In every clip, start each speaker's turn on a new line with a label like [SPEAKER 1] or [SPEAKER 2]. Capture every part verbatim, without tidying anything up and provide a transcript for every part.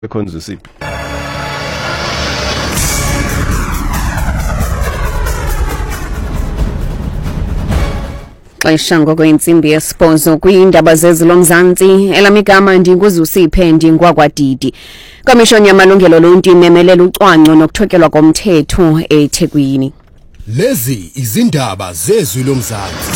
[SPEAKER 1] bekhonza siphi
[SPEAKER 2] xesha ngokwensimbi yesibhozo kwiindaba zezilomzantsi elamigama ndinguzusiphe ndingwakwadidi. Komishoni yamalungelo oluntu imemelela ucwangco nokuthotyelwa komthetho eThekwini.
[SPEAKER 3] Lezi izindaba zezwi lomzantsi.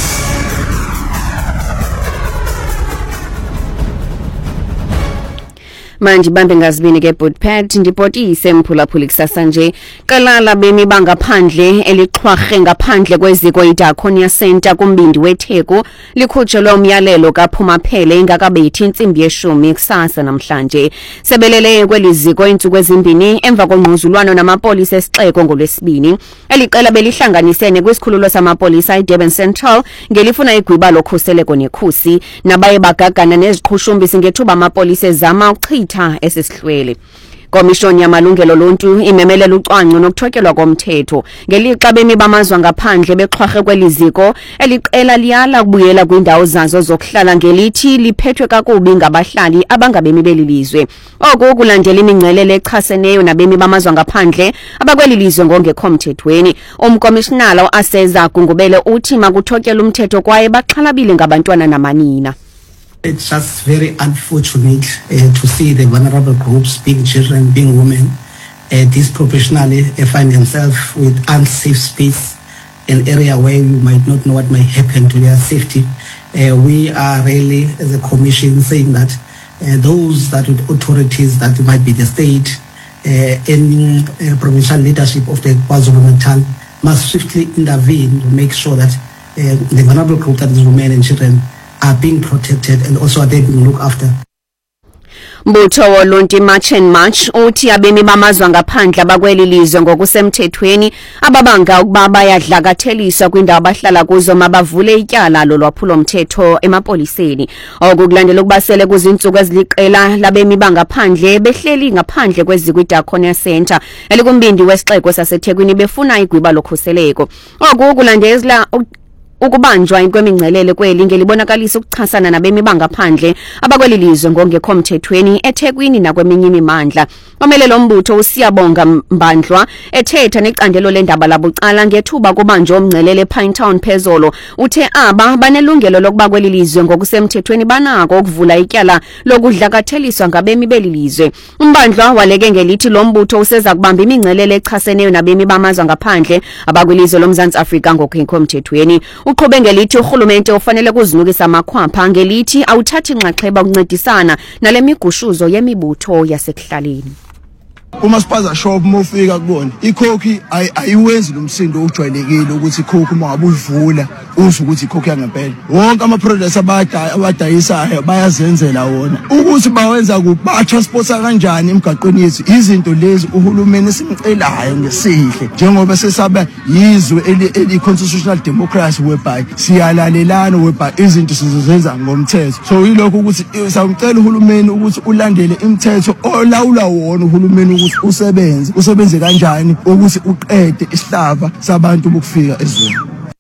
[SPEAKER 2] Manje bambe ngazibini ke Bootpad ndipotise mphulaphuli kusasa nje kalala bemi bangaphandle elixhwarhe ngaphandle kweziko iDaconia Center kumbindi weTheku likhutshelwe umyalelo kaPhumaphele ingakabethi intsimbi yeshumi kusasa namhlanje. Sebelele kweliziko intsuku ezimbini emva kongquzulwano namapolisa esixeko ngolwesibini. Eliqela belihlanganisene kwisikhululo samapolisa eDurban Central ngelifuna igwiba lokhuseleko nekhusi nabaye bagagana neziqhushumbisi ngethuba amapolisa ezama uchitha esesihlwele. Komishoni yamalungelo oluntu imemelela ucwangco nokuthotyelwa komthetho ngelixa bemi bamazwe ngaphandle bexhwarhe kweliziko. Eliqela liyala kubuyela kwindawo zazo zokuhlala ngelithi liphethwe kakubi ngabahlali abangabemi belilizwe. Oku kulandela imingcelele echaseneyo nabemi bamazwe ngaphandle abakwelilizwe ngongekho mthethweni. Umkomishinala oAseza Gungubele uthi makuthotyelwe umthetho kwaye baxhalabile ngabantwana namanina.
[SPEAKER 4] It's just very unfortunate uh, to see the vulnerable groups, being children, being women, uh, disproportionately uh, find themselves with unsafe space, an area where you might not know what might happen to their safety. Uh, we are really, as a commission, saying that uh, those that with authorities that might be the state, uh, any uh, provincial leadership of the KwaZulu-Natal must swiftly intervene to make sure that uh, the vulnerable group, that is women and children, are being protected and also are they being looked after.
[SPEAKER 2] Mbutho woluntu March and March uthi abemi bamazwe ngaphandle abakwelilizwe ngokusemthethweni ababanga ukuba bayadlakatheliswa kwindawo abahlala kuzo mabavule ityala lolwaphulo mthetho emapoliseni. Okulandela ukubasele kuzintsuku eziliqela labemi bangaphandle behleli ngaphandle kweziko iDaconia Center elikumbindi wesixeko saseThekwini befuna igwiba lokhuseleko. Oku kulandela ukubanjwa kwemingcelele kweli ngelibonakalisa ukuchasana nabemi bangaphandle abakwelilizwe ngongekho mthethweni eThekwini nakweminye imimandla. Omelelo mbutho uSiyabonga Mbandlwa ethetha neqandelo lendaba labucala ngethuba kubanjwa umngcelele Pinetown phezolo uthe aba banelungelo lokuba kwelilizwe ngokusemthethweni banako ukuvula ityala lokudlakatheliswa ngabemi belilizwe. Umbandlwa waleke ngelithi lo mbutho useza kubamba imingcelele echaseneyo nabemi bamazwe ngaphandle abakwelizwe loMzantsi Afrika ngokungekho mthethweni. Uqhube ngelithi urhulumente ufanele kuzinukisa amakhwapha ngelithi awuthathi inxaxheba ukuncedisana nale migushuzo yemibutho yasekuhlaleni.
[SPEAKER 5] Uma sipaza shop mofika kubona ikhokhi ayiwenzi lomsindo ojwayelekile ukuthi ikhokhi uma ngabe uyivula uze ukuthi ikhokhi yangempela. Wonke ama products abadaya abadayisayo bayazenzela wona ukuthi bawenza kuphi ba transporta kanjani emgaqweni yethu. Izinto lezi uhulumeni simcelayo ngesihle njengoba sesaba yizwe eli constitutional democracy whereby siyalalelana whereby izinto sizozenza ngomthetho. So yilokho ukuthi sawucela uhulumeni ukuthi ulandele imithetho olawula wona uhulumeni usebenze usebenze kanjani ukuthi uqede isihlava sabantu bokufika ezweni.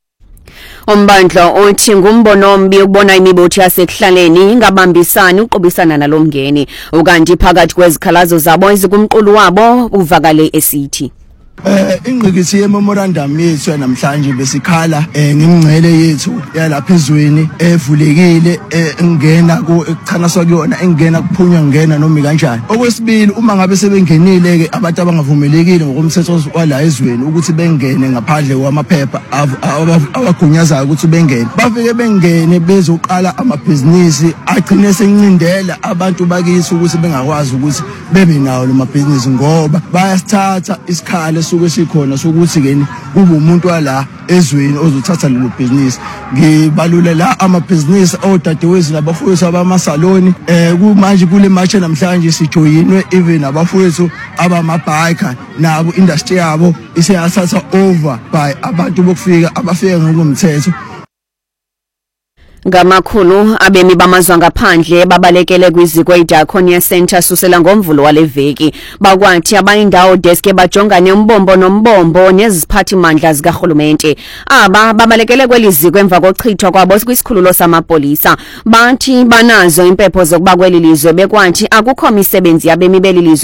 [SPEAKER 2] Umbandla uthi ngumbono ombi ukubona imibutho yasekuhlaleni ingabambisani uqobisana nalomngeni ukanti phakathi kwezikhalazo zabo ezikumqulu wabo uvakale esithi
[SPEAKER 5] Eh ingqikithi yememorandum yethu namhlanje besikhala eh ngimngcele yethu yalapha ezweni evulekile engena ku ekuchanaswa kuyona engena kuphunywa ngena noma kanjani. Okwesibili uma ngabe sebengenile ke abantu abangavumelekile ngokomthetho wala ezweni ukuthi bengene ngaphandle kwamaphepha abagunyazayo ukuthi bengene bafike bengene bezoqala amabhizinisi agcine sencindela abantu bakithi ukuthi bengakwazi ukuthi bebe nawo lo mabhizinisi ngoba bayasithatha isikhala suke sikhona sokuthi ke kube umuntu wala ezweni ozothatha lelo business. Ngibalule la ama business odadewezi nabafowethu abamasaloni eh kumanje kule match namhlanje sijoyinwe even abafowethu abamabiker nabo industry yabo iseyathatha over by abantu bokufika abafika ngokomthetho.
[SPEAKER 2] Ngamakhulu abemi bamazwe ngaphandle babalekele kwiziko iDiaconia Center susela ngomvulo waleveki bakwathi abayindawo deske bajongane umbombo nombombo neziphathi mandla zikahulumente. Aba babalekele kweliziko emva kochithwa kwabo kwisikhululo samapolisa bathi banazo impepho zokuba kwelilizwe bekwathi akukho misebenzi yabemi belilizwe